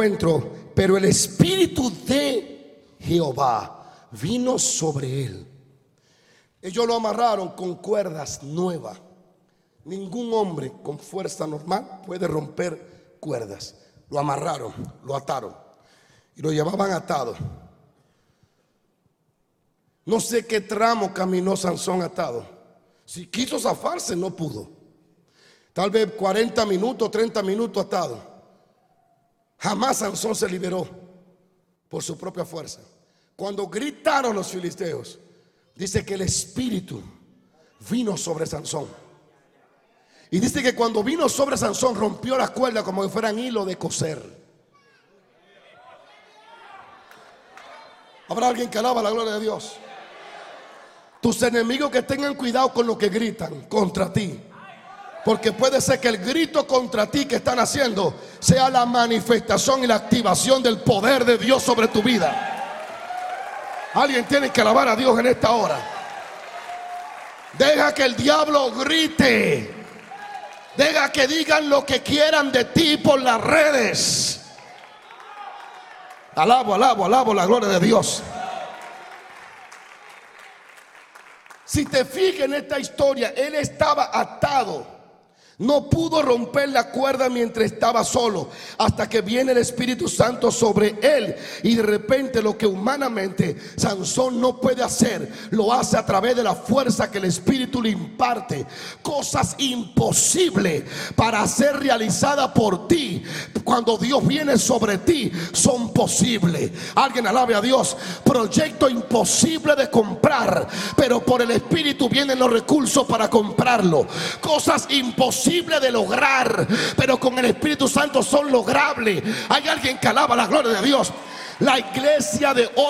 encuentro. Pero el Espíritu de Jehová vino sobre él. Ellos lo amarraron con cuerdas nuevas. Ningún hombre con fuerza normal puede romper cuerdas. Lo amarraron, lo ataron y lo llevaban atado. No sé qué tramo caminó Sansón atado. Si quiso zafarse, no pudo. Tal vez 40 minutos, 30 minutos atado. Jamás Sansón se liberó por su propia fuerza. Cuando gritaron los filisteos, dice que el Espíritu vino sobre Sansón. Y dice que cuando vino sobre Sansón, rompió las cuerdas como si fueran hilo de coser. ¿Habrá alguien que alaba la gloria de Dios? Tus enemigos que tengan cuidado con lo que gritan contra ti, porque puede ser que el grito contra ti que están haciendo sea la manifestación y la activación del poder de Dios sobre tu vida. Alguien tiene que alabar a Dios en esta hora. Deja que el diablo grite. Deja que digan lo que quieran de ti por las redes. Alabo la gloria de Dios. Si te fijas en esta historia, él estaba atado. No pudo romper la cuerda mientras estaba solo, hasta que viene el Espíritu Santo sobre él. Y de repente lo que humanamente Sansón no puede hacer, lo hace a través de la fuerza que el Espíritu le imparte. Cosas imposibles para ser realizadas por ti, cuando Dios viene sobre ti, son posibles. Alguien alabe a Dios. Proyecto imposible de comprar, pero por el Espíritu vienen los recursos para comprarlo. Cosas imposibles de lograr, pero con el Espíritu Santo son logrables. Hay alguien que alaba la gloria de Dios. La iglesia de hoy